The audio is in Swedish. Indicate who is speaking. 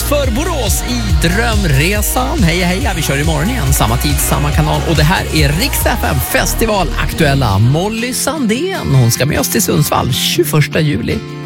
Speaker 1: för Borås i Drömresan. Hej, vi kör imorgon igen, samma tid, samma kanal. Och det här är Rix FM Festival aktuella Molly Sandén. Hon ska med oss till Sundsvall 21 juli.